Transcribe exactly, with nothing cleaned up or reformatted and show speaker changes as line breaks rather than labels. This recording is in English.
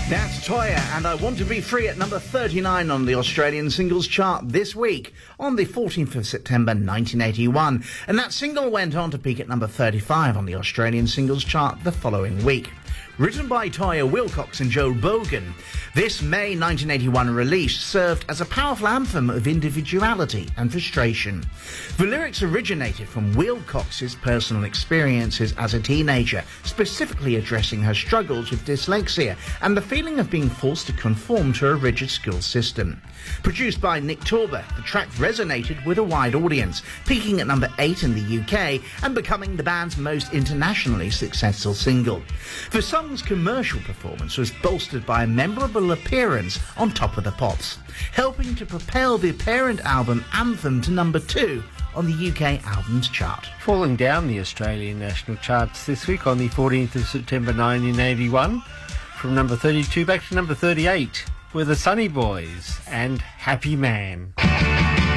That's Toyah, and I Want to Be Free at number thirty-nine on the Australian singles chart this week, on the fourteenth of September nineteen eighty-one. And that single went on to peak at number thirty-five on the Australian singles chart the following week. Written by Toyah Willcox and Joe Bogan, this May nineteen eighty-one release served as a powerful anthem of individuality and frustration. The lyrics originated from Willcox's personal experiences as a teenager, specifically addressing her struggles with dyslexia and the feeling of being forced to conform to a rigid school system. Produced by Nick Torber, the track resonated with a wide audience, peaking at number eight in the U K and becoming the band's most internationally successful single. The song's commercial performance was bolstered by a memorable appearance on Top of the Pops, helping to propel the parent album Anthem to number two on the U K albums chart.
Falling down the Australian national charts this week on the fourteenth of September nineteen eighty-one, from number thirty-two back to number thirty-eight, were the Sunny Boys and Happy Man.